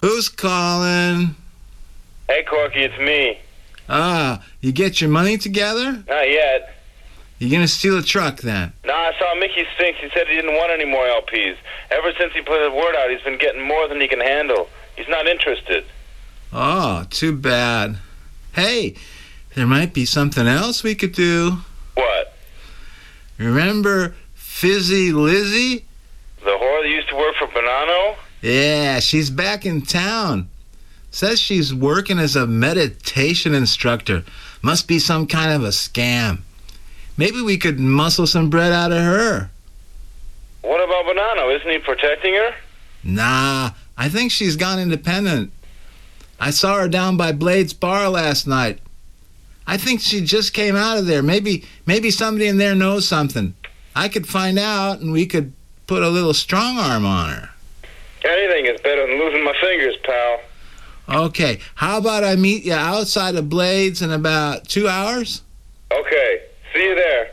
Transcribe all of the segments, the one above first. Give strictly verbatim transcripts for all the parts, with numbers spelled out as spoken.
Who's calling? Hey, Corky, it's me. Ah, you get your money together? Not yet. You gonna steal a truck then? Nah, I saw Mickey Sphinx. He said he didn't want any more L Ps. Ever since he put his word out, he's been getting more than he can handle. He's not interested. Oh, too bad. Hey, there might be something else we could do. What? Remember Fizzy Lizzy? The whore that used to work for Bonanno? Yeah, she's back in town. Says she's working as a meditation instructor. Must be some kind of a scam. Maybe we could muscle some bread out of her. What about Bonanno? Isn't he protecting her? Nah, I think she's gone independent. I saw her down by Blade's bar last night. I think she just came out of there. Maybe maybe somebody in there knows something. I could find out and we could put a little strong arm on her. Anything is better than losing my fingers, pal. Okay, how about I meet you outside of Blade's in about two hours? Okay, see you there.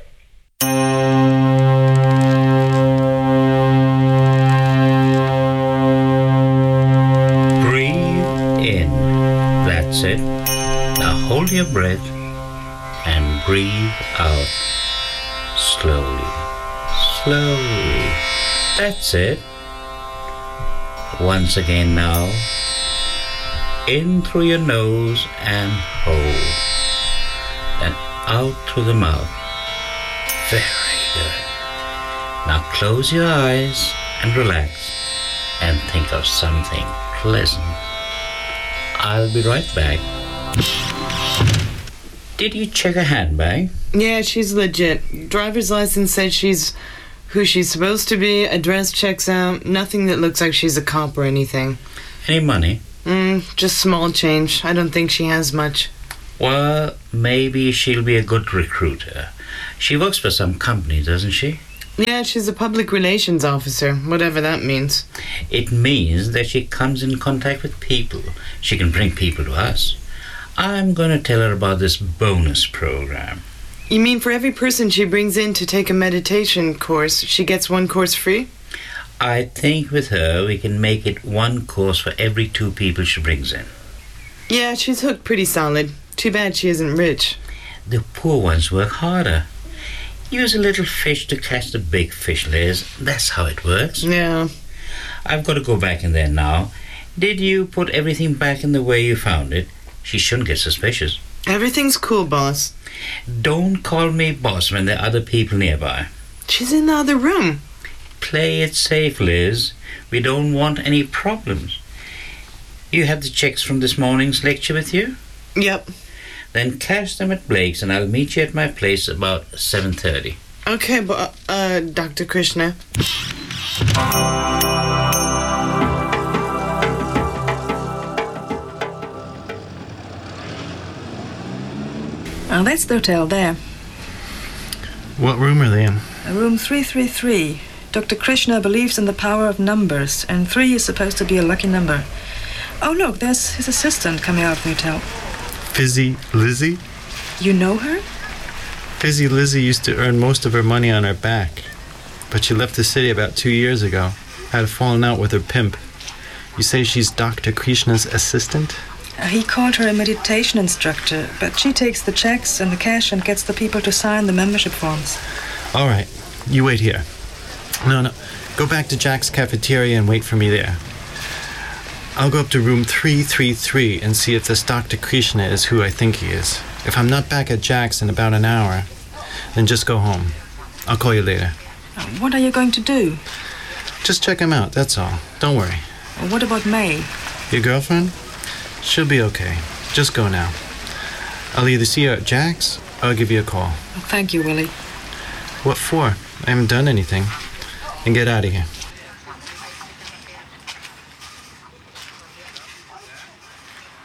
Breathe in. That's it. Now hold your breath and breathe out. Slowly. Slowly. That's it. Once again now. In through your nose and hold. Then out through the mouth. Very good. Now close your eyes and relax and think of something pleasant. I'll be right back. Did you check her handbag? Yeah, she's legit. Driver's license said she's who she's supposed to be. Address checks out. Nothing that looks like she's a cop or anything. Any money? Mm, just small change. I don't think she has much. Well, maybe she'll be a good recruiter. She works for some company, doesn't she? Yeah, she's a public relations officer, whatever that means. It means that she comes in contact with people. She can bring people to us. I'm going to tell her about this bonus program. You mean for every person she brings in to take a meditation course, she gets one course free? I think with her we can make it one course for every two people she brings in. Yeah, she's hooked pretty solid. Too bad she isn't rich. The poor ones work harder. Use a little fish to catch the big fish, Liz. That's how it works. Yeah. I've got to go back in there now. Did you put everything back in the way you found it? She shouldn't get suspicious. Everything's cool, boss. Don't call me boss when there are other people nearby. She's in the other room. Play it safe, Liz. We don't want any problems. You have the checks from this morning's lecture with you? Yep. Then cash them at Blake's and I'll meet you at my place about seven thirty. Okay, but, uh, Doctor Krishna. Oh, that's the hotel there. What room are they in? Room three three three. Doctor Krishna believes in the power of numbers, and three is supposed to be a lucky number. Oh, look, there's his assistant coming out of the hotel. Fizzy Lizzy? You know her? Fizzy Lizzy used to earn most of her money on her back, but she left the city about two years ago. Had fallen out with her pimp. You say she's Doctor Krishna's assistant? Uh, he called her a meditation instructor, but she takes the checks and the cash and gets the people to sign the membership forms. All right, you wait here. No, no, go back to Jack's cafeteria and wait for me there. I'll go up to room three three three and see if this Doctor Krishna is who I think he is. If I'm not back at Jack's in about an hour, then just go home. I'll call you later. Uh, what are you going to do? Just check him out, that's all. Don't worry. Uh, what about May? Your girlfriend? She'll be okay. Just go now. I'll either see you at Jack's or I'll give you a call. Thank you, Willie. What for? I haven't done anything. And get out of here.